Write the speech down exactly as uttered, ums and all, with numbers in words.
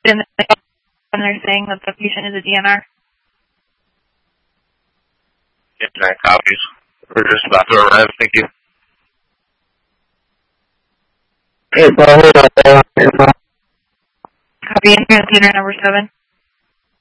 in when they're saying that the patient is a D N R. nine copies. We're just about to arrive, thank you. Hey, bro, hold on. Copy, in transmitter number seven.